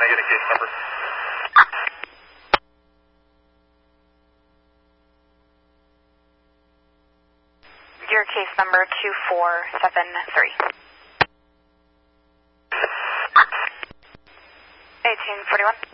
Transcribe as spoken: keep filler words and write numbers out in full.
I get a case number? Your case number two four seven three. eighteen forty-one.